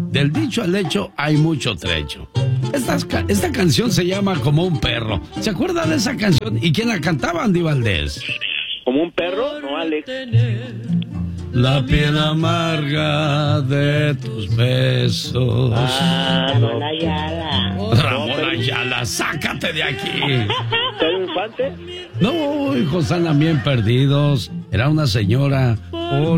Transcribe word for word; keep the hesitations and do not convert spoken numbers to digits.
del dicho al hecho hay mucho trecho. Esta, esta canción se llama Como un perro. ¿Se acuerda de esa canción? ¿Y quién la cantaba, Andy Valdés? ¿Como un perro? No, Alex. La piel amarga de tus besos. Ah, Ramón Ayala. Ramón Ayala, sácate de aquí. ¿Pedro Infante? No, hijos, están bien perdidos. Era una señora.